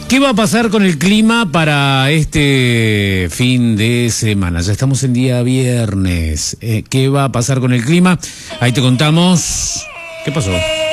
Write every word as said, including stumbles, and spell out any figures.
¿Qué va a pasar con el clima para este fin de semana? Ya estamos en día viernes. Eh, ¿Qué va a pasar con el clima? Ahí te contamos. ¿Qué pasó?